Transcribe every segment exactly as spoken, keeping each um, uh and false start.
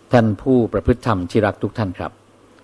ท่านผู้ประพฤติธรรมที่รักทุกท่านครับ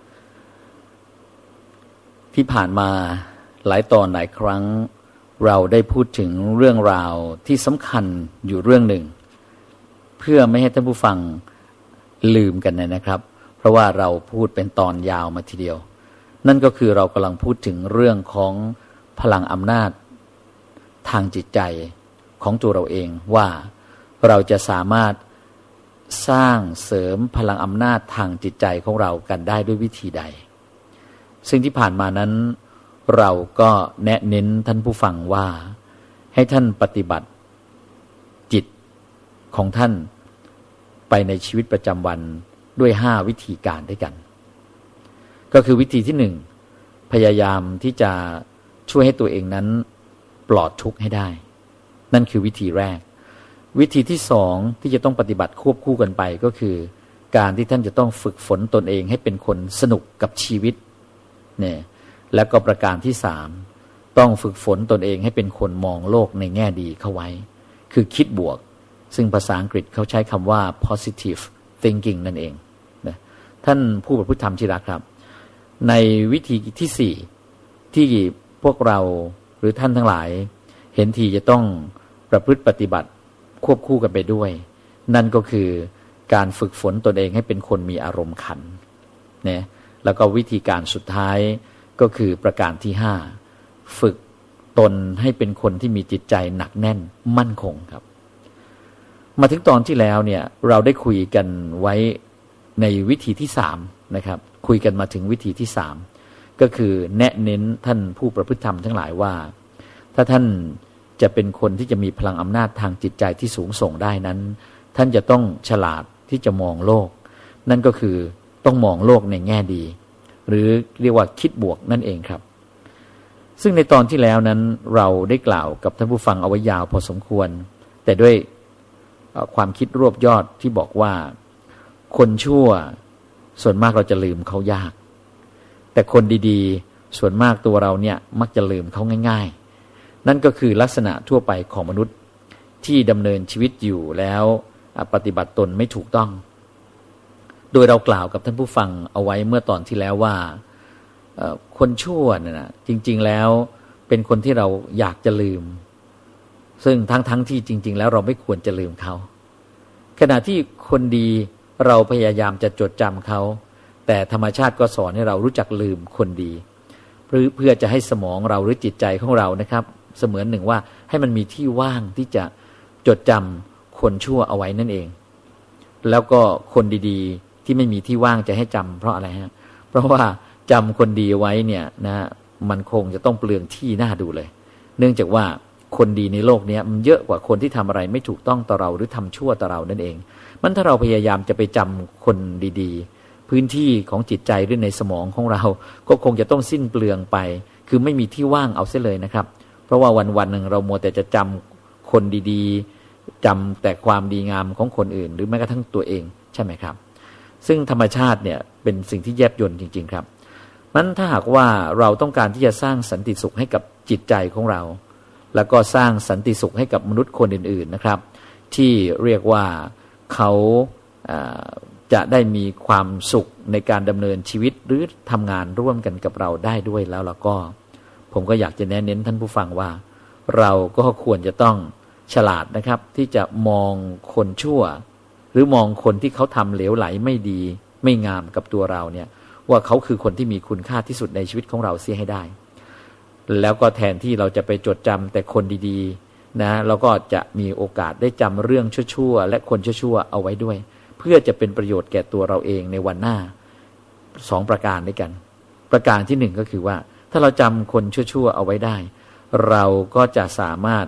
ที่ผ่านมาหลายตอนหลายครั้งเราได้พูดถึงเรื่องราวที่สำคัญอยู่เรื่องหนึ่งเพื่อไม่ให้ท่านผู้ฟังลืมกันนะครับเพราะว่าเราพูดเป็นตอนยาวมาทีเดียวนั่นก็คือเรากำลังพูดถึงเรื่องของพลังอำนาจทางจิตใจของตัวเราเองว่าเราจะสามารถสร้างเสริมพลังอำนาจทางจิตใจของเรากันได้ด้วยวิธีใดซึ่งที่ผ่านมานั้นเราก็แนะเน้นท่านผู้ฟังว่าให้ท่านปฏิบัติจิตของท่านไปในชีวิตประจำวันด้วยห้าวิธีการด้วยกันก็คือวิธีที่หนึ่งพยายามที่จะช่วยให้ตัวเองนั้นปลอดทุกข์ให้ได้นั่นคือวิธีแรกวิธีที่สองที่จะต้องปฏิบัติควบคู่กันไปก็คือการที่ท่านจะต้องฝึกฝนตนเองให้เป็นคนสนุกกับชีวิตเนี่ยแล้วก็ประการที่สามต้องฝึกฝนตนเองให้เป็นคนมองโลกในแง่ดีเข้าไว้คือคิดบวกซึ่งภาษาอังกฤษเขาใช้คำว่า positive thinking นั่นเองนะท่านผู้ประพฤติธรรมที่รักครับในวิธีที่สี่ที่พวกเราหรือท่านทั้งหลายเห็นทีจะต้องประพฤติปฏิบัติควบคู่กันไปด้วยนั่นก็คือการฝึกฝนตนเองให้เป็นคนมีอารมณ์ขันนะแล้วก็วิธีการสุดท้ายก็คือประการที่ห้าฝึกตนให้เป็นคนที่มีจิตใจหนักแน่นมั่นคงครับมาถึงตอนที่แล้วเนี่ยเราได้คุยกันไว้ในวิธีที่สามนะครับคุยกันมาถึงวิธีที่สามก็คือแนะเน้นท่านผู้ประพฤติธรรมทั้งหลายว่าถ้าท่านจะเป็นคนที่จะมีพลังอำนาจทางจิตใจที่สูงส่งได้นั้นท่านจะต้องฉลาดที่จะมองโลกนั่นก็คือต้องมองโลกในแง่ดีหรือเรียกว่าคิดบวกนั่นเองครับซึ่งในตอนที่แล้วนั้นเราได้กล่าวกับท่านผู้ฟังเอาไว้ยาวพอสมควรแต่ด้วยความคิดรวบยอดที่บอกว่าคนชั่วส่วนมากเราจะลืมเขายากแต่คนดีๆส่วนมากตัวเราเนี่ยมักจะลืมเขาง่ายๆนั่นก็คือลักษณะทั่วไปของมนุษย์ที่ดำเนินชีวิตอยู่แล้วปฏิบัติตนไม่ถูกต้องโดยเรากล่าวกับท่านผู้ฟังเอาไว้เมื่อตอนที่แล้วว่าคนชั่วเนี่ยนะจริงๆแล้วเป็นคนที่เราอยากจะลืมซึ่งทั้งๆที่จริงๆแล้วเราไม่ควรจะลืมเขาขณะที่คนดีเราพยายามจะจดจำเขาแต่ธรรมชาติก็สอนให้เรารู้จักลืมคนดีเพื่อเพื่อจะให้สมองเราหรือจิตใจของเรานะครับเสมือนหนึ่งว่าให้มันมีที่ว่างที่จะจดจำคนชั่วเอาไว้นั่นเองแล้วก็คนดีๆที่ไม่มีที่ว่างจะให้จำเพราะอะไรฮะเพราะว่าจำคนดีไว้เนี่ยนะมันคงจะต้องเปลืองที่น่าดูเลยเนื่องจากว่าคนดีในโลกนี้มันเยอะกว่าคนที่ทำอะไรไม่ถูกต้องต่อเราหรือทำชั่วต่อเรานั่นเองมันถ้าเราพยายามจะไปจำคนดีๆพื้นที่ของจิตใจหรือในสมองของเราก็คงจะต้องสิ้นเปลืองไปคือไม่มีที่ว่างเอาเสียเลยนะครับเพราะว่าวันๆหนึ่งเรามัวแต่จะจำคนดีๆจำแต่ความดีงามของคนอื่นหรือแม้กระทั่งตัวเองใช่ไหมครับซึ่งธรรมชาติเนี่ยเป็นสิ่งที่แยบยลจริงๆครับมันถ้าหากว่าเราต้องการที่จะสร้างสันติสุขให้กับจิตใจของเราแล้วก็สร้างสันติสุขให้กับมนุษย์คนอื่นๆนะครับที่เรียกว่าเขาจะได้มีความสุขในการดำเนินชีวิตหรือทำงานร่วมกันกับเราได้ด้วยแล้วแล้วก็ผมก็อยากจะแนะเน้นท่านผู้ฟังว่าเราก็ควรจะต้องฉลาดนะครับที่จะมองคนชั่วหรือมองคนที่เขาทำเหลวไหลไม่ดีไม่งามกับตัวเราเนี่ยว่าเขาคือคนที่มีคุณค่าที่สุดในชีวิตของเราเสียให้ได้แล้วก็แทนที่เราจะไปจดจำแต่คนดีๆนะเราก็จะมีโอกาสได้จำเรื่องชั่วๆและคนชั่วๆเอาไว้ด้วยเพื่อจะเป็นประโยชน์แก่ตัวเราเองในวันหน้าสองประการด้วยกันประการที่หนึ่งก็คือว่าถ้าเราจำคนชั่วๆเอาไว้ได้เราก็จะสามารถ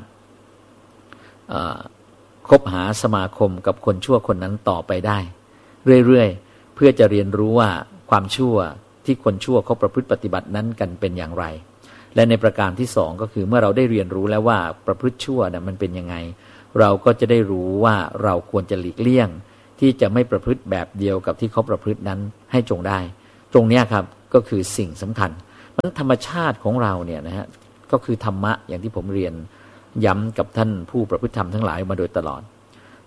คบหาสมาคมกับคนชั่วคนนั้นต่อไปได้เรื่อยๆเพื่อจะเรียนรู้ว่าความชั่วที่คนชั่วเขาประพฤติปฏิบัตินั้นกันเป็นอย่างไรและในประการที่สองก็คือเมื่อเราได้เรียนรู้แล้วว่าประพฤติชั่วนะมันเป็นยังไงเราก็จะได้รู้ว่าเราควรจะหลีกเลี่ยงที่จะไม่ประพฤติแบบเดียวกับที่เขาประพฤตินั้นให้จงได้ตรงนี้ครับก็คือสิ่งสำคัญเพราะฉะนั้นธรรมชาติของเราเนี่ยนะฮะก็คือธรรมะอย่างที่ผมเรียนย้ำกับท่านผู้ประพฤติธรรมทั้งหลายมาโดยตลอด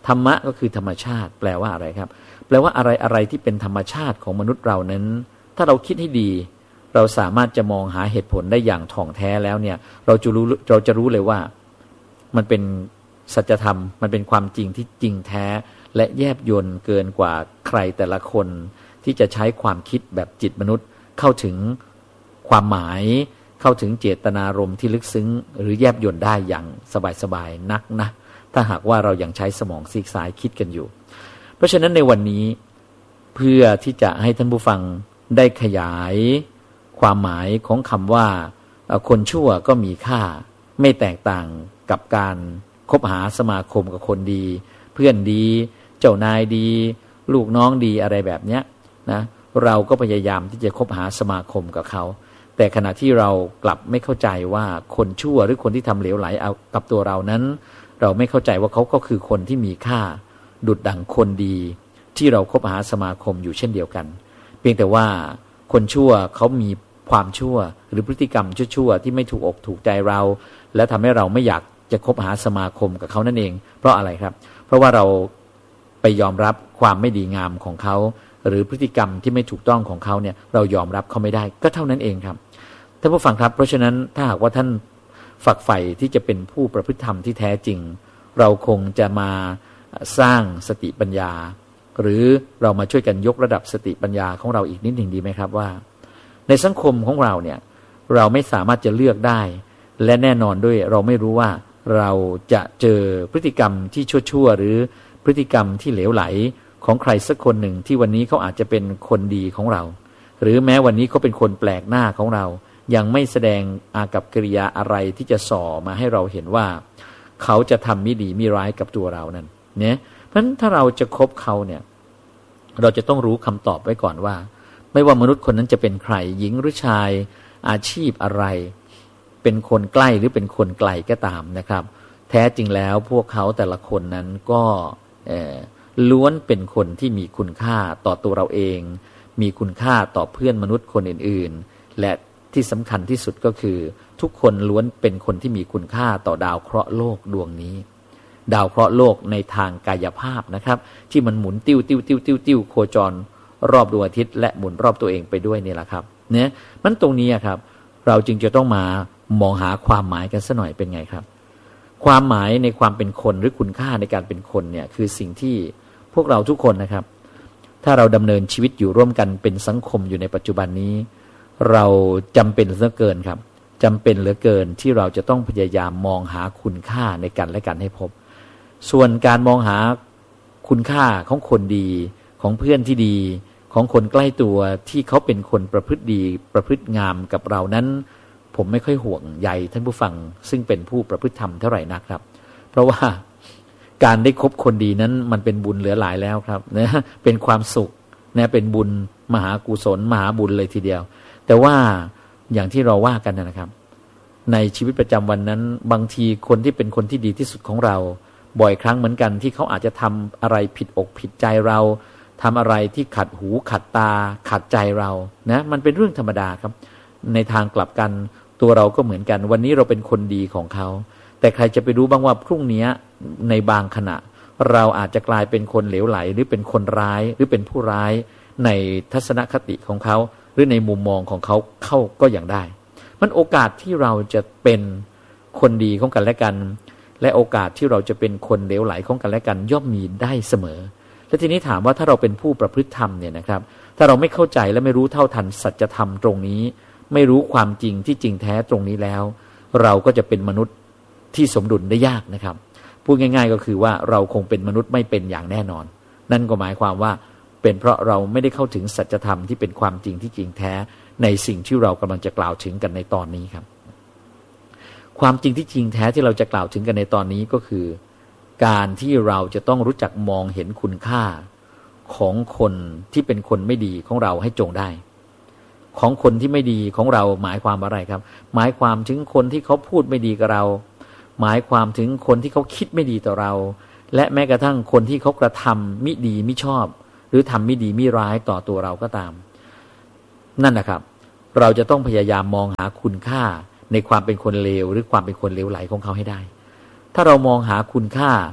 ธรรมะก็คือธรรมชาติแปลว่าอะไรครับแปลว่าอะไรอะไรที่เป็นธรรมชาติของมนุษย์เรานั้นถ้าเราคิดให้ดีเราสามารถจะมองหาเหตุผลได้อย่างถ่องแท้แล้วเนี่ยเราจะรู้เราจะรู้เลยว่ามันเป็นสัจธรรมมันเป็นความจริงที่จริงแท้และแยบยลเกินกว่าใครแต่ละคนที่จะใช้ความคิดแบบจิตมนุษย์เข้าถึงความหมายเข้าถึงเจตนารมณ์ที่ลึกซึ้งหรือแยบยลได้อย่างสบายๆนักนะถ้าหากว่าเรายังใช้สมองซีกซ้ายคิดกันอยู่เพราะฉะนั้นในวันนี้เพื่อที่จะให้ท่านผู้ฟังได้ขยายความหมายของคำว่าคนชั่วก็มีค่าไม่แตกต่างกับการคบหาสมาคมกับคนดีเพื่อนดีเจ้านายดีลูกน้องดีอะไรแบบเนี้ยนะเราก็พยายามที่จะคบหาสมาคมกับเขาแต่ขณะที่เรากลับไม่เข้าใจว่าคนชั่วหรือคนที่ทำเหลวไหลเอากับตัวเรานั้นเราไม่เข้าใจว่าเขาก็คือคนที่มีค่าดุจดั่งคนดีที่เราคบหาสมาคมอยู่เช่นเดียวกันเพียงแต่ว่าคนชั่วเขามีความชั่วหรือพฤติกรรมชั่วๆที่ไม่ถูกอกถูกใจเราและทำให้เราไม่อยากจะคบหาสมาคมกับเขานั่นเองเพราะอะไรครับเพราะว่าเราไปยอมรับความไม่ดีงามของเขาหรือพฤติกรรมที่ไม่ถูกต้องของเขาเนี่ยเรายอมรับเขาไม่ได้ก็เท่านั้นเองครับท่านผู้ฟังครับเพราะฉะนั้นถ้าหากว่าท่านฝักใฝ่ที่จะเป็นผู้ประพฤติธรรมที่แท้จริงเราคงจะมาสร้างสติปัญญาหรือเรามาช่วยกันยกระดับสติปัญญาของเราอีกนิดหนึ่งดีไหมครับว่าในสังคมของเราเนี่ยเราไม่สามารถจะเลือกได้และแน่นอนด้วยเราไม่รู้ว่าเราจะเจอพฤติกรรมที่ชั่วๆหรือพฤติกรรมที่เหลวไหลของใครสักคนหนึ่งที่วันนี้เขาอาจจะเป็นคนดีของเราหรือแม้วันนี้เขาเป็นคนแปลกหน้าของเรายังไม่แสดงอากัปกิริยาอะไรที่จะส่อมาให้เราเห็นว่าเขาจะทำไม่ดีไม่ร้ายกับตัวเรานั่นเนี่ยเพราะฉะนั้นถ้าเราจะคบเขาเนี่ยเราจะต้องรู้คำตอบไว้ก่อนว่าไม่ว่ามนุษย์คนนั้นจะเป็นใครหญิงหรือชายอาชีพอะไรเป็นคนใกล้หรือเป็นคนไกลก็ตามนะครับแท้จริงแล้วพวกเขาแต่ละคนนั้นก็ล้วนเป็นคนที่มีคุณค่าต่อตัวเราเองมีคุณค่าต่อเพื่อนมนุษย์คนอื่นๆและที่สำคัญที่สุดก็คือทุกคนล้วนเป็นคนที่มีคุณค่าต่อดาวเคราะห์โลกดวงนี้ดาวเคราะห์โลกในทางกายภาพนะครับที่มันหมุนติ้วติ้วติ้วติ้วติ้วโคจรรอบดวงอาทิตย์และหมุนรอบตัวเองไปด้วยนี่แหละครับเนี่ยมันตรงนี้ครับเราจึงจะต้องมามองหาความหมายกันสักหน่อยเป็นไงครับความหมายในความเป็นคนหรือคุณค่าในการเป็นคนเนี่ยคือสิ่งที่พวกเราทุกคนนะครับถ้าเราดำเนินชีวิตอยู่ร่วมกันเป็นสังคมอยู่ในปัจจุบันนี้เราจำเป็นเหลือเกินครับจำเป็นเหลือเกินที่เราจะต้องพยายามมองหาคุณค่าในกันและกันให้พบส่วนการมองหาคุณค่าของคนดีของเพื่อนที่ดีของคนใกล้ตัวที่เขาเป็นคนประพฤติดีประพฤติงามกับเรานั้นผมไม่ค่อยห่วงใยท่านผู้ฟังซึ่งเป็นผู้ประพฤติธรรมเท่าไหร่นักครับเพราะว่าการได้คบคนดีนั้นมันเป็นบุญเหลือหลายแล้วครับนะเป็นความสุขนะเป็นบุญมหากุศลมหาบุญเลยทีเดียวแต่ว่าอย่างที่เราว่ากันนะครับในชีวิตประจำวันนั้นบางทีคนที่เป็นคนที่ดีที่สุดของเราบ่อยครั้งเหมือนกันที่เขาอาจจะทำอะไรผิดอกผิดใจเราทำอะไรที่ขัดหูขัดตาขัดใจเรานะมันเป็นเรื่องธรรมดาครับในทางกลับกันตัวเราก็เหมือนกันวันนี้เราเป็นคนดีของเขาแต่ใครจะไปรู้บ้างว่าพรุ่งนี้ในบางขณะเราอาจจะกลายเป็นคนเหลวไหลหรือเป็นคนร้ายหรือเป็นผู้ร้ายในทัศนคติของเขาหรือในมุมมองของเขาเข้าก็อย่างได้มันโอกาสที่เราจะเป็นคนดีของกันและกันและโอกาสที่เราจะเป็นคนเหลวไหลของกันและกันย่อมมีได้เสมอและทีนี้ถามว่าถ้าเราเป็นผู้ประพฤติธรรมเนี่ยนะครับถ้าเราไม่เข้าใจและไม่รู้เท่าทันสัจธรรมตรงนี้ไม่รู้ความจริงที่จริงแท้ตรงนี้แล้วเราก็จะเป็นมนุษย์ที่สมดุลได้ยากนะครับพูดง่ายๆก็คือว่าเราคงเป็นมนุษย์ไม่เป็นอย่างแน่นอนนั่นก็หมายความว่าเป็นเพราะเราไม่ได้เข้าถึงสัจธรรมที่เป็นความจริงที่จริงแท้ในสิ่งที่เรากำลังจะกล่าวถึงกันในตอนนี้ครับความจริงที่จริงแท้ที่เราจะกล่าวถึงกันในตอนนี้ก็คือการที่เราจะต้องรู้จักมองเห็นคุณค่าของคนที่เป็นคนไม่ดีของเราให้จงได้ของคนที่ไม่ดีของเราหมายความอะไรครับหมายความถึงคนที่เขาพูดไม่ดีกับเราหมายความถึงคนที่เขาคิดไม่ดีต่อเราและแม้กระทั่งคนที่เขากระทำมิดีมิชอบหรือทำไม่ดีมิร้ายต่อตัวเราก็ตามนั่นนะครับเราจะต้องพยายามมองหาคุณค่าในความเป็นคนเลวหรือความเป็นคนเลวไหลของเขาให้ได้ถ้าเรามองหาคุณค่า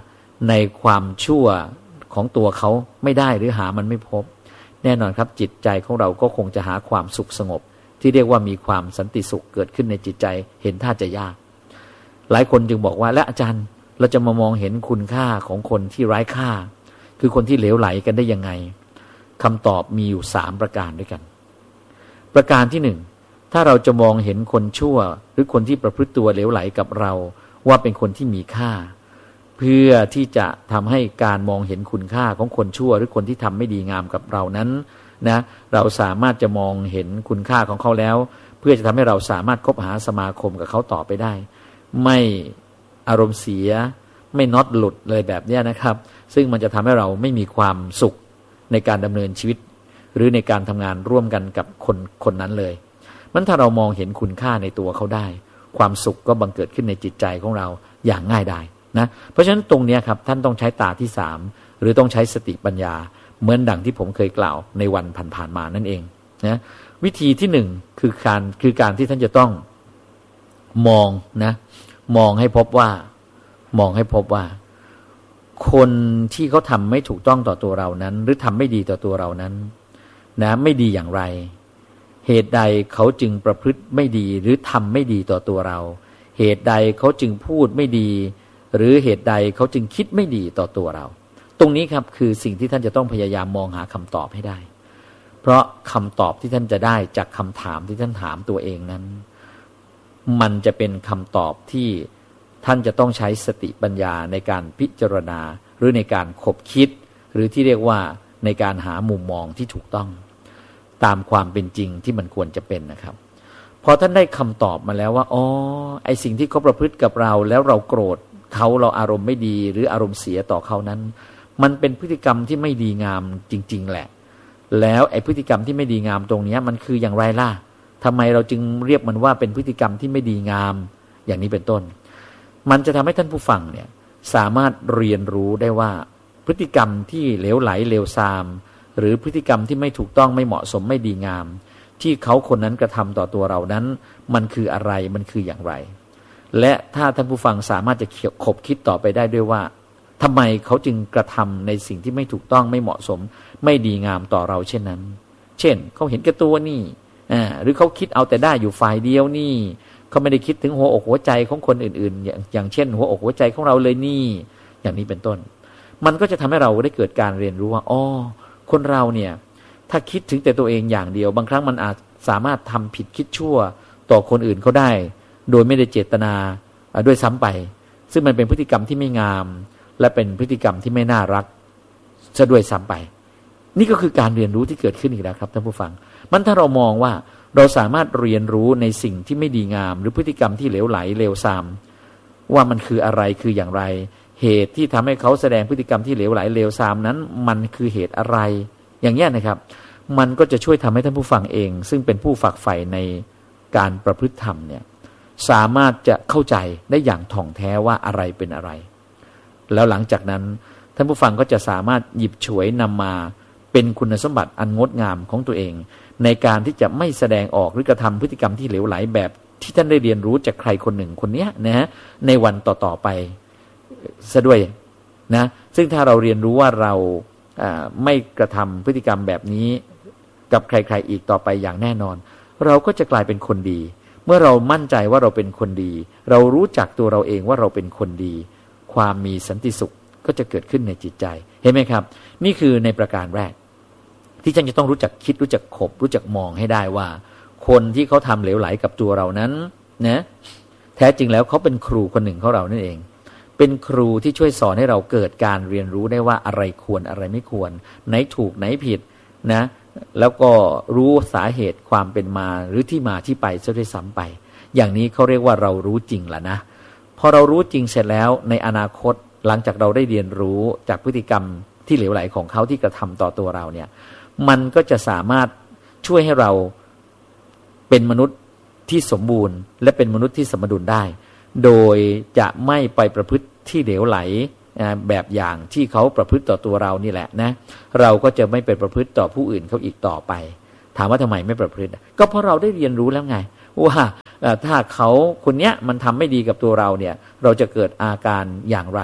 ในความชั่วของตัวเขาไม่ได้หรือหามันไม่พบแน่นอนครับจิตใจของเราก็คงจะหาความสุขสงบที่เรียกว่ามีความสันติสุขเกิดขึ้นในจิตใจเห็นท่าจะยากหลายคนจึงบอกว่าและอาจารย์เราจะมามองเห็นคุณค่าของคนที่ไร้ค่าคือคนที่เหลวไหลกันได้ยังไงคำตอบมีอยู่สามประการด้วยกันประการที่หนึ่งถ้าเราจะมองเห็นคนชั่วหรือคนที่ประพฤติตัวเหลวไหลกับเราว่าเป็นคนที่มีค่าเพื่อที่จะทำให้การมองเห็นคุณค่าของคนชั่วหรือคนที่ทำไม่ดีงามกับเรานั้นนะเราสามารถจะมองเห็นคุณค่าของเขาแล้วเพื่อจะทำให้เราสามารถคบหาสมาคมกับเขาต่อไปได้ไม่อารมณ์เสียไม่น็อตหลุดเลยแบบนี้นะครับซึ่งมันจะทำให้เราไม่มีความสุขในการดำเนินชีวิตหรือในการทำงานร่วมกันกับคนคนนั้นเลยมันถ้าเรามองเห็นคุณค่าในตัวเขาได้ความสุขก็บังเกิดขึ้นในจิตใจของเราอย่างง่ายดายนะเพราะฉะนั้นตรงนี้ครับท่านต้องใช้ตาที่สามหรือต้องใช้สติปัญญาเหมือนดังที่ผมเคยกล่าวในวันผ่านๆมานั่นเองนะวิธีที่หนึ่งคือการคือการที่ท่านจะต้องมองนะมองให้พบว่ามองให้พบว่าคนที่เขาทำไม่ถูกต้องต่อตัวเรานั้นหรือทำไม่ดีต่อตัวเรานั้นนะไม่ดีอย่างไรเหตุใดเขาจึงประพฤติไม่ดีหรือทำไม่ดีต่อตัวเราเหตุใดเขาจึงพูดไม่ดีหรือเหตุใดเขาจึงคิดไม่ดีต่อตัวเราตรงนี้ครับคือสิ่งที่ท่านจะต้องพยายามมองหาคำตอบให้ได้เพราะคำตอบที่ท่านจะได้จากคำถามที่ท่านถามตัวเองนั้นมันจะเป็นคำตอบที่ท่านจะต้องใช้สติปัญญาในการพิจารณาหรือในการคบคิดหรือที่เรียกว่าในการหามุมมองที่ถูกต้องตามความเป็นจริงที่มันควรจะเป็นนะครับพอท่านได้คำตอบมาแล้วว่าอ๋อไอสิ่งที่เขาประพฤติกับเราแล้วเราโกรธเขาเราอารมณ์ไม่ดีหรืออารมณ์เสียต่อเขานั้นมันเป็นพฤติกรรมที่ไม่ดีงามจริงๆแหละแล้วไอพฤติกรรมที่ไม่ดีงามตรงนี้มันคืออย่างไรล่ะทำไมเราจึงเรียกมันว่าเป็นพฤติกรรมที่ไม่ดีงามอย่างนี้เป็นต้นมันจะทำให้ท่านผู้ฟังเนี่ยสามารถเรียนรู้ได้ว่าพฤติกรรมที่เหลวไหลเลวทรามหรือพฤติกรรมที่ไม่ถูกต้องไม่เหมาะสมไม่ดีงามที่เขาคนนั้นกระทำต่อตัวเรานั้นมันคืออะไรมันคืออย่างไรและถ้าท่านผู้ฟังสามารถจะคบคิดต่อไปได้ด้วยว่าทำไมเขาจึงกระทำในสิ่งที่ไม่ถูกต้องไม่เหมาะสมไม่ดีงามต่อเราเช่นนั้นเช่นเขาเห็นแก่ตัวนี่อ่าหรือเขาคิดเอาแต่ได้อยู่ฝ่ายเดียวนี่เขาไม่ได้คิดถึงหัวอกหัวใจของคนอื่นๆอย่างอย่างเช่นหัวอกหัวใจของเราเลยนี่อย่างนี้เป็นต้นมันก็จะทำให้เราได้เกิดการเรียนรู้ว่าอ๋อคนเราเนี่ยถ้าคิดถึงแต่ตัวเองอย่างเดียวบางครั้งมันอาจสามารถทำผิดคิดชั่วต่อคนอื่นเขาได้โดยไม่ได้เจตนาด้วยซ้ำไปซึ่งมันเป็นพฤติกรรมที่ไม่งามและเป็นพฤติกรรมที่ไม่น่ารักซะด้วยซ้ำไปนี่ก็คือการเรียนรู้ที่เกิดขึ้นอีกแล้วครับท่านผู้ฟังมันถ้าเรามองว่าเราสามารถเรียนรู้ในสิ่งที่ไม่ดีงามหรือพฤติกรรมที่เหลวไหลเลวทรามว่ามันคืออะไรคืออย่างไรเหตุที่ทำให้เขาแสดงพฤติกรรมที่เหลวไหลเลวทรามนั้นมันคือเหตุอะไรอย่างนี้นะครับมันก็จะช่วยทำให้ท่านผู้ฟังเองซึ่งเป็นผู้ฝักใฝ่ในการประพฤติธรรมเนี่ยสามารถจะเข้าใจได้อย่างถ่องแท้ว่าอะไรเป็นอะไรแล้วหลังจากนั้นท่านผู้ฟังก็จะสามารถหยิบฉวยนำมาเป็นคุณสมบัติอันงดงามของตัวเองในการที่จะไม่แสดงออกหรือกระทำพฤติกรรมที่เหลวไหลแบบที่ท่านได้เรียนรู้จากใครคนหนึ่งคนนี้นะฮะในวันต่อๆไปซะด้วยนะซึ่งถ้าเราเรียนรู้ว่าเราไม่กระทำพฤติกรรมแบบนี้กับใครๆอีกต่อไปอย่างแน่นอนเราก็จะกลายเป็นคนดีเมื่อเรามั่นใจว่าเราเป็นคนดีเรารู้จักตัวเราเองว่าเราเป็นคนดีความมีสันติสุขก็จะเกิดขึ้นในจิตใจเห็นไหมครับนี่คือในประการแรกที่ท่านจะต้องรู้จักคิดรู้จักขบรู้จักมองให้ได้ว่าคนที่เขาทำเหลวไหลกับตัวเรานั้นนะแท้จริงแล้วเขาเป็นครูคนหนึ่งของเรานั่นเองเป็นครูที่ช่วยสอนให้เราเกิดการเรียนรู้ได้ว่าอะไรควรอะไรไม่ควรไหนถูกไหนผิดนะแล้วก็รู้สาเหตุความเป็นมาหรือที่มาที่ไปซะด้วยซ้ำไปอย่างนี้เขาเรียกว่าเรารู้จริงแล้วนะพอเรารู้จริงเสร็จแล้วในอนาคตหลังจากเราได้เรียนรู้จากพฤติกรรมที่เหลวไหลของเขาที่กระทำต่อตัวเราเนี่ยมันก็จะสามารถช่วยให้เราเป็นมนุษย์ที่สมบูรณ์และเป็นมนุษย์ที่สมดุลได้โดยจะไม่ไปประพฤติที่เหลวไหลแบบอย่างที่เขาประพฤติต่อตัวเรานี่แหละนะเราก็จะไม่ไปประพฤติต่อผู้อื่นเขาอีกต่อไปถามว่าทำไมไม่ประพฤติก็เพราะเราได้เรียนรู้แล้วไงว่าถ้าเขาคนเนี้ยมันทำไม่ดีกับตัวเราเนี่ยเราจะเกิดอาการอย่างไร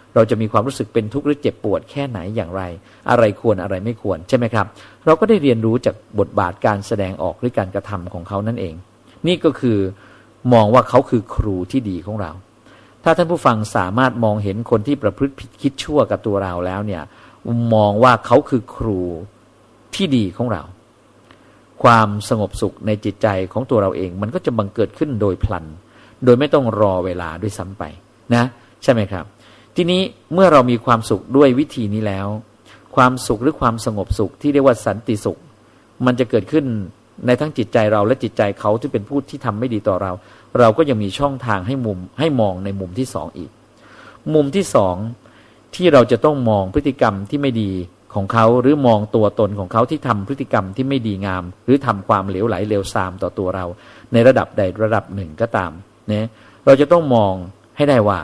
เราจะมีความรู้สึกเป็นทุกข์หรือเจ็บปวดแค่ไหนอย่างไรอะไรควรอะไรไม่ควรใช่ไหมครับเราก็ได้เรียนรู้จากบทบาทการแสดงออกหรือการกระทำของเขานั่นเองนี่ก็คือมองว่าเขาคือครูที่ดีของเราถ้าท่านผู้ฟังสามารถมองเห็นคนที่ประพฤติผิดคิดชั่วกับตัวเราแล้วเนี่ยมองว่าเขาคือครูที่ดีของเราความสงบสุขในจิตใจของตัวเราเองมันก็จะบังเกิดขึ้นโดยพลันโดยไม่ต้องรอเวลาด้วยซ้ำไปนะใช่ไหมครับทีนี้เมื่อเรามีความสุขด้วยวิธีนี้แล้วความสุขหรือความสงบสุขที่เรียกว่าสันติสุขมันจะเกิดขึ้นในทั้งจิตใจเราและจิตใจเขาที่เป็นผู้ที่ทำไม่ดีต่อเราเราก็ยังมีช่องทางให้มุมให้มองในมุมที่สองอีกมุมที่สองที่เราจะต้องมองพฤติกรรมที่ไม่ดีของเขาหรือมองตัวตนของเขาที่ทำพฤติกรรมที่ไม่ดีงามหรือทำความเหลวไหลเลวทรามต่อตัวเราในระดับใดระดับหนึ่งก็ตามเนี่ยเราจะต้องมองให้ได้ว่า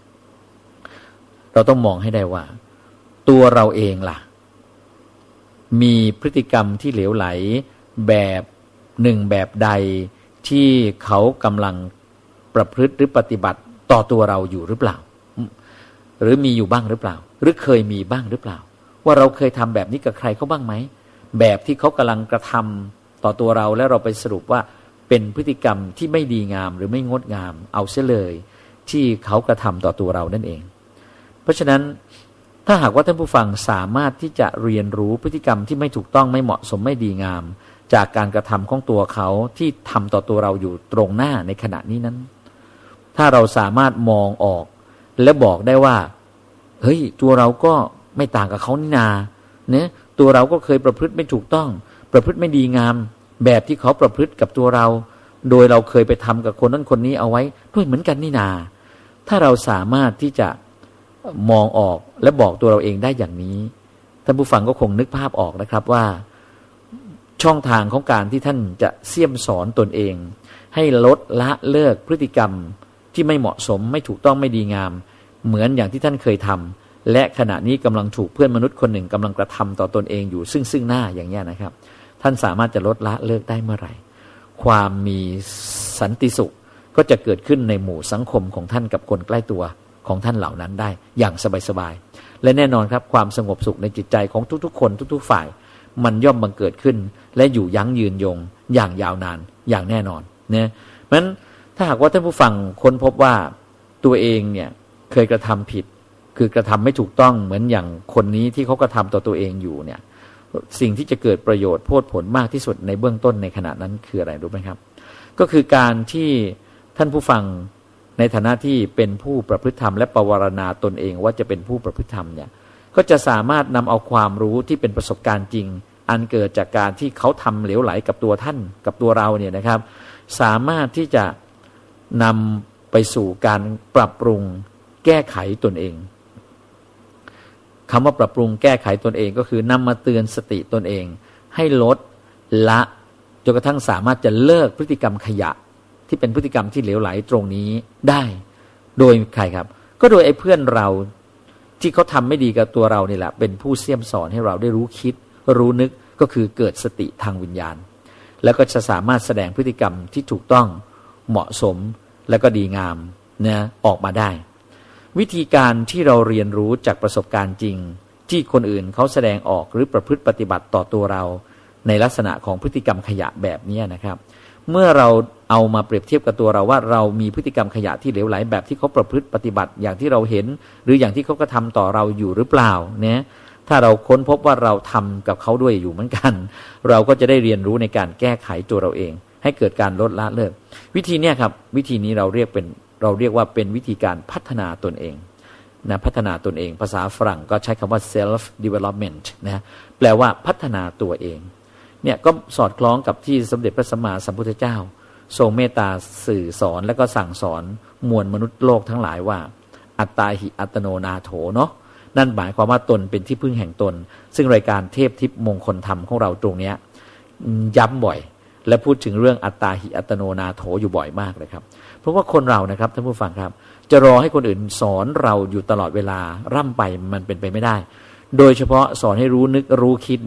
เราต้องมองให้ได้ว่าตัวเราเองล่ะมีพฤติกรรมที่เหลวไหลแบบหนึ่งแบบใดที่เขากำลังประพฤติหรือปฏิบัติต่อตัวเราอยู่หรือเปล่าหรือมีอยู่บ้างหรือเปล่าหรือเคยมีบ้างหรือเปล่าว่าเราเคยทำแบบนี้กับใครเขาบ้างไหมแบบที่เขากำลังกระทำต่อตัวเราแล้วเราไปสรุปว่าเป็นพฤติกรรมที่ไม่ดีงามหรือไม่งดงามเอาเสียเลยที่เขากระทำต่อตัวเรานั่นเองเพราะฉะนั้นถ้าหากว่าท่านผู้ฟังสามารถที่จะเรียนรู้พฤติกรรมที่ไม่ถูกต้องไม่เหมาะสมไม่ดีงามจากการกระทำของตัวเขาที่ทำต่อตัวเราอยู่ตรงหน้าในขณะนี้นั้นถ้าเราสามารถมองออกและบอกได้ว่าเฮ้ยตัวเราก็ไม่ต่างกับเขานี่นาเนี่ยตัวเราก็เคยประพฤติไม่ถูกต้องประพฤติไม่ดีงามแบบที่เขาประพฤติกับตัวเราโดยเราเคยไปทำกับคนนั้นคนนี้เอาไว้ด้วยเหมือนกันนี่นาถ้าเราสามารถที่จะมองออกและบอกตัวเราเองได้อย่างนี้ท่านผู้ฟังก็คงนึกภาพออกนะครับว่าช่องทางของการที่ท่านจะเสี่ยมสอนตนเองให้ลดละเลิกพฤติกรรมที่ไม่เหมาะสมไม่ถูกต้องไม่ดีงามเหมือนอย่างที่ท่านเคยทำและขณะนี้กำลังถูกเพื่อนมนุษย์คนหนึ่งกำลังกระทำต่อตนเองอยู่ซึ่งซึ่งหน้าอย่างนี้นะครับท่านสามารถจะลดละเลิกได้เมื่อไหร่ความมีสันติสุขก็จะเกิดขึ้นในหมู่สังคมของท่านกับคนใกล้ตัวของท่านเหล่านั้นได้อย่างสบายๆและแน่นอนครับความสงบสุขในจิตใจของทุกๆคนทุกๆฝ่ายมันย่อมบังเกิดขึ้นและอยู่ยั้งยืนยงอย่างยาวนานอย่างแน่นอนเนี่ยเพราะฉะนั้นถ้าหากว่าท่านผู้ฟังค้นพบว่าตัวเองเนี่ยเคยกระทำผิดคือกระทำไม่ถูกต้องเหมือนอย่างคนนี้ที่เขากระทำต่อตัวเองอยู่เนี่ยสิ่งที่จะเกิดประโยชน์โพดผลมากที่สุดในเบื้องต้นในขณะนั้นคืออะไรรู้ไหมครับก็คือการที่ท่านผู้ฟังในฐานะที่เป็นผู้ประพฤติธรรมและปวารณาตนเองว่าจะเป็นผู้ประพฤติธรรมเนี่ยก็จะสามารถนำเอาความรู้ที่เป็นประสบการณ์จริงอันเกิดจากการที่เขาทำเหลวไหลกับตัวท่านกับตัวเราเนี่ยนะครับสามารถที่จะนำไปสู่การปรับปรุงแก้ไขตนเองคำว่าปรับปรุงแก้ไขตนเองก็คือนำมาเตือนสติตนเองให้ลดละจนกระทั่งสามารถจะเลิกพฤติกรรมขยะที่เป็นพฤติกรรมที่เหลวไหลตรงนี้ได้โดยใครครับก็โดยไอ้เพื่อนเราที่เขาทำไม่ดีกับตัวเรานี่แหละเป็นผู้เสี่ยมสอนให้เราได้รู้คิดรู้นึกก็คือเกิดสติทางวิญญาณแล้วก็จะสามารถแสดงพฤติกรรมที่ถูกต้องเหมาะสมและก็ดีงามนะออกมาได้วิธีการที่เราเรียนรู้จากประสบการณ์จริงที่คนอื่นเขาแสดงออกหรือประพฤติปฏิบัติต่อตัวเราในลักษณะของพฤติกรรมขยะแบบนี้นะครับเมื่อเราเอามาเปรียบเทียบกับตัวเราว่าเรามีพฤติกรรมขยะที่เหลวไหลแบบที่เขาประพฤติปฏิบัติอย่างที่เราเห็นหรืออย่างที่เขากระทำต่อเราอยู่หรือเปล่าเนี่ยถ้าเราค้นพบว่าเราทำกับเขาด้วยอยู่เหมือนกันเราก็จะได้เรียนรู้ในการแก้ไขตัวเราเองให้เกิดการลดละเลิกวิธีนี้ครับวิธีนี้เราเรียกเป็นเราเรียกว่าเป็นวิธีการพัฒนาตนเองนะพัฒนาตนเองภาษาฝรั่งก็ใช้คำว่า self development นะแปลว่าพัฒนาตัวเองเนี่ยก็สอดคล้องกับที่สมเด็จพระสัมมาสัมพุทธเจ้าทรงเมตตาสื่อสอนและก็สั่งสอนมวลมนุษย์โลกทั้งหลายว่าอัตตาหิอัตโนนาโถเนาะนั่นหมายความว่าตนเป็นที่พึ่งแห่งตนซึ่งรายการเทพทิพย์มงคลธรรมของเราตรงนี้ย้ำบ่อยและพูดถึงเรื่องอัตตาหิอัตโนนาโถอยู่บ่อยมากเลยครับเพราะว่าคนเรานะครับท่านผู้ฟังครับจะรอให้คนอื่นสอนเราอยู่ตลอดเวลาร่ำไปมันเป็นไปไม่ได้โดยเฉพาะสอนให้รู้นึกรู้คิดเนี่ย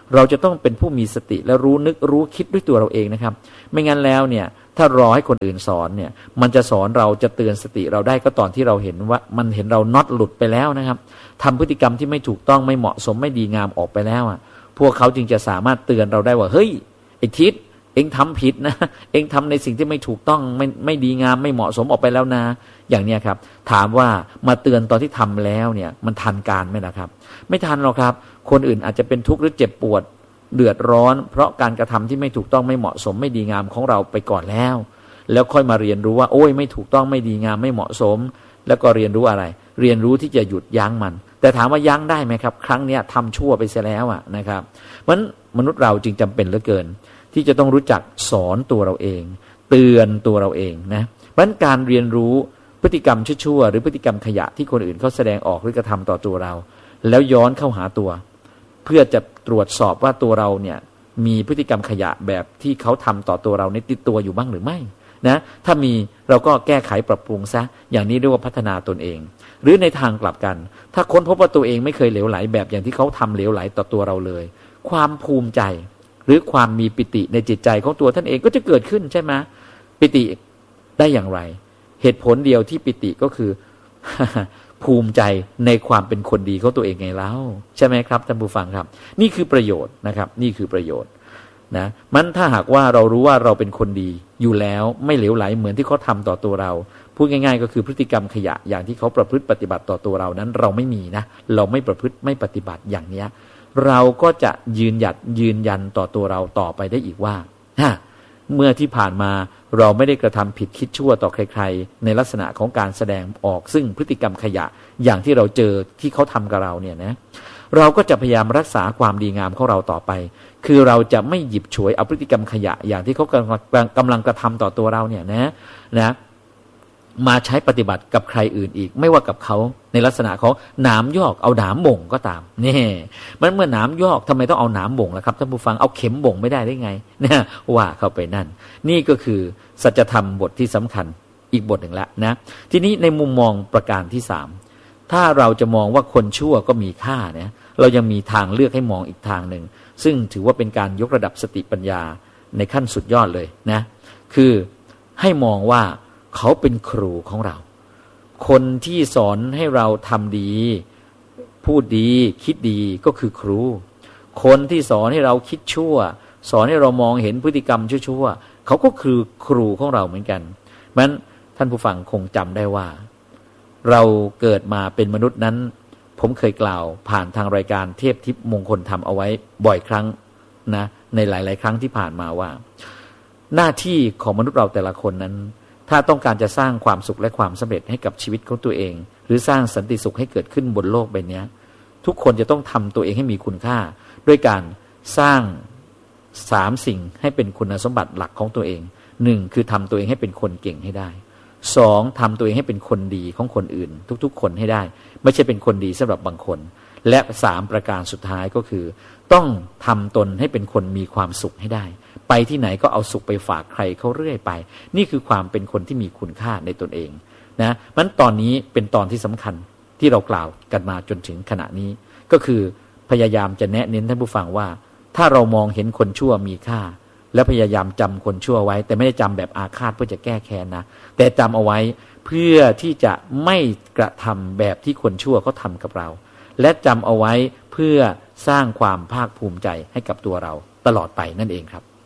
เราจะต้องเป็นผู้มีสติและรู้นึกรู้คิดด้วยตัวเราเองนะครับไม่งั้นแล้วเนี่ยถ้ารอให้คนอื่นสอนเนี่ยมันจะสอนเราจะเตือนสติเราได้ก็ตอนที่เราเห็นว่ามันเห็นเราน็อตหลุดไปแล้วนะครับทำพฤติกรรมที่ไม่ถูกต้องไม่เหมาะสมไม่ดีงามออกไปแล้วอ่ะพวกเขาจึงจะสามารถเตือนเราได้ว่าเฮ้ยไอ้ทิศเอ็งทำผิดนะเอ็งทำในสิ่งที่ไม่ถูกต้องไม่ไม่ดีงามไม่เหมาะสมออกไปแล้วนะอย่างเนี้ยครับถามว่ามาเตือนตอนที่ทำแล้วเนี่ยมันทันการไหมล่ะครับไม่ทันหรอกครับคนอื่นอาจจะเป็นทุกข์หรือเจ็บปวดเดือดร้อนเพราะการกระทำที่ไม่ถูกต้องไม่เหมาะสมไม่ดีงามของเราไปก่อนแล้วแล้วค่อยมาเรียนรู้ว่าโอ้ยไม่ถูกต้องไม่ดีงามไม่เหมาะสมแล้วก็เรียนรู้อะไรเรียนรู้ที่จะหยุดยั้งมันแต่ถามว่ายั้งได้ไหมครับครั้งเนี้ยทำชั่วไปเสียแล้วอ่ะนะครับเพราะฉะนั้นมนุษย์เราจึงจำเป็นเหลือเกินที่จะต้องรู้จักสอนตัวเราเองเตือนตัวเราเองนะเพราะฉะนั้นการเรียนรู้พฤติกรรมชั่วๆหรือพฤติกรรมขยะที่คนอื่นเขาแสดงออกหรือกระทำต่อตัวเราแล้วย้อนเข้าหาตัวเพื่อจะตรวจสอบว่าตัวเราเนี่ยมีพฤติกรรมขยะแบบที่เขาทำต่อตัวเราในติดตัวอยู่บ้างหรือไม่นะถ้ามีเราก็แก้ไขปรับปรุงซะอย่างนี้เรียกว่าพัฒนาตนเองหรือในทางกลับกันถ้าค้นพบว่าตัวเองไม่เคยเหลวไหลแบบอย่างที่เขาทำเหลวไหลต่อตัวเราเลยความภูมิใจหรือความมีปิติในจิตใจของตัวท่านเองก็จะเกิดขึ้นใช่ไหมปิติได้อย่างไรเหตุผลเดียวที่ปิติก็คือ ภูมิใจในความเป็นคนดีของตัวเองไงเล่าใช่ไหมครับท่านผู้ฟังครับนี่คือประโยชน์นะครับนี่คือประโยชน์นะมันถ้าหากว่าเรารู้ว่าเราเป็นคนดีอยู่แล้วไม่เหลวไหลเหมือนที่เขาทำต่อตัวเราพูดง่ายๆก็คือพฤติกรรมขยะอย่างที่เขาประพฤติปฏิบัติต่อตัวเรานั้นเราไม่มีนะเราไม่ประพฤติไม่ปฏิบัติอย่างเนี้ยเราก็จะยืนหยัดยืนยันต่อตัวเราต่อไปได้อีกว่าเมื่อที่ผ่านมาเราไม่ได้กระทำผิดคิดชั่วต่อใครๆในลักษณะของการแสดงออกซึ่งพฤติกรรมขยะอย่างที่เราเจอที่เขาทำกับเราเนี่ยนะเราก็จะพยายามรักษาความดีงามของเราต่อไปคือเราจะไม่หยิบฉวยเอาพฤติกรรมขยะอย่างที่เขากำลังกำลังกระทำต่อตัวเราเนี่ยนะนะมาใช้ปฏิบัติกับใครอื่นอีกไม่ว่ากับเขาในลักษณะของหนามยอกเอาหนามบ่งก็ตามนี่มันเมื่อหนามยอกทำไมต้องเอาหนามบ่งล่ะครับท่านผู้ฟังเอาเข็มบ่งไม่ได้ได้ไงเนี่ยว่าเข้าไปนั่นนี่ก็คือสัจธรรมบทที่สำคัญอีกบทหนึ่งแล้วนะทีนี้ในมุมมองประการที่สามถ้าเราจะมองว่าคนชั่วก็มีค่าเนี่ยเรายังมีทางเลือกให้มองอีกทางหนึ่งซึ่งถือว่าเป็นการยกระดับสติปัญญาในขั้นสุดยอดเลยนะคือให้มองว่าเขาเป็นครูของเราคนที่สอนให้เราทำดีพูดดีคิดดีก็คือครูคนที่สอนให้เราคิดชั่วสอนให้เรามองเห็นพฤติกรรมชั่วๆเขาก็คือครูของเราเหมือนกันเพราะฉะนั้นท่านผู้ฟังคงจำได้ว่าเราเกิดมาเป็นมนุษย์นั้นผมเคยกล่าวผ่านทางรายการเทพทิพย์มงคลธรรมเอาไว้บ่อยครั้งนะในหลายๆครั้งที่ผ่านมาว่าหน้าที่ของมนุษย์เราแต่ละคนนั้นถ้าต้องการจะสร้างความสุขและความสำเร็จให้กับชีวิตของตัวเองหรือสร้างสันติสุขให้เกิดขึ้นบนโลกใบนี้ทุกคนจะต้องทำตัวเองให้มีคุณค่าด้วยการสร้างสามสิ่งให้เป็นคุณสมบัติหลักของตัวเองหนึ่งคือทำตัวเองให้เป็นคนเก่งให้ได้สองทำตัวเองให้เป็นคนดีของคนอื่นทุกๆคนให้ได้ไม่ใช่เป็นคนดีสำหรับบางคนและสามประการสุดท้ายก็คือต้องทำตนให้เป็นคนมีความสุขให้ได้ไปที่ไหนก็เอาสุขไปฝากใครเขาเรื่อยไปนี่คือความเป็นคนที่มีคุณค่าในตนเองนะมันตอนนี้เป็นตอนที่สำคัญที่เรากล่าวกันมาจนถึงขณะนี้ก็คือพยายามจะแนะเน้นท่านผู้ฟังว่าถ้าเรามองเห็นคนชั่วมีค่าและพยายามจำคนชั่วไว้แต่ไม่ได้จำแบบอาฆาตเพื่อจะแก้แค้นนะแต่จำเอาไว้เพื่อที่จะไม่กระทำแบบที่คนชั่วเขาทำกับเราและจำเอาไว้เพื่อสร้างความภาคภูมิใจให้กับตัวเราตลอดไปนั่นเองครับ